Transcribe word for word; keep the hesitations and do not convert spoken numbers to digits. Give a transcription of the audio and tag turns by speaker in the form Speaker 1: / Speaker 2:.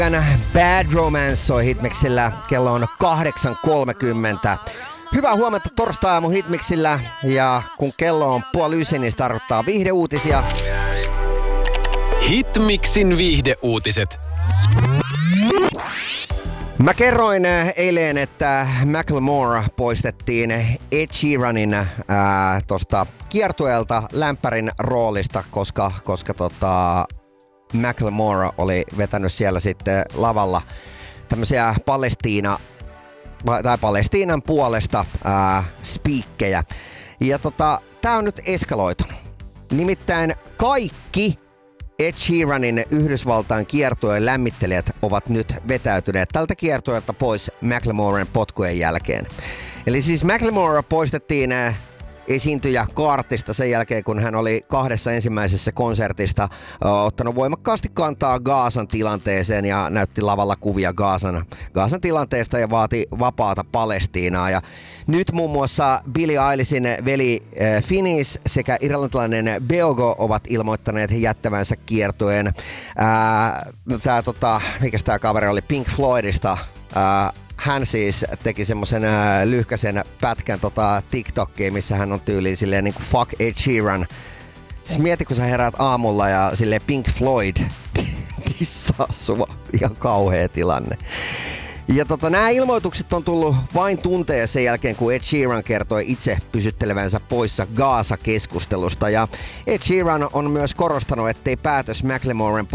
Speaker 1: Bad Romance soi Hitmixillä. Kello on kahdeksan kolmekymmentä. Hyvää huomenta torstai-aamu Hitmixillä. Ja kun kello on puoli ysi, niin se tarkoittaa viihdeuutisia.
Speaker 2: Hitmixin viihdeuutiset.
Speaker 1: Mä kerroin eilen, että Macklemore poistettiin Ed Sheeranin ää, tosta kiertueelta lämpärin roolista, koska, koska tota, Macklemore oli vetänyt siellä sitten lavalla tämmöisiä Palestiina, tai Palestiinan puolesta ää, spiikkejä. Ja tota, tää on nyt eskaloitunut. Nimittäin kaikki Ed Sheeranin Yhdysvaltain kiertueen lämmittelijät ovat nyt vetäytyneet tältä kiertueelta pois Macklemoren potkujen jälkeen. Eli siis Macklemore poistettiin esiintyjä kaartista sen jälkeen, kun hän oli kahdessa ensimmäisessä konsertista uh, ottanut voimakkaasti kantaa Gazan tilanteeseen ja näytti lavalla kuvia Gazan, Gazan tilanteesta ja vaati vapaata Palestiinaa. Ja nyt muun muassa Billie Eilishin veli äh, Finneas sekä irlantilainen Beogo ovat ilmoittaneet jättävänsä kiertueen. Äh, tää, tota, mikäs tää kaveri oli Pink Floydista? Äh, Hän siis teki semmosen äh, lyhkäsen pätkän tota TikTokiin, missä hän on tyyliin silleen niinku fuck Ed Sheeran. Siis mieti, kun sä heräät aamulla ja silleen Pink Floyd dissaa sua. Ihan kauhea tilanne. Ja tota, nämä ilmoitukset on tullut vain tunteja sen jälkeen, kun Ed Sheeran kertoi itse pysyttelevänsä poissa Gaza-keskustelusta. Ja Ed Sheeran on myös korostanut, ettei päätös Macklemoren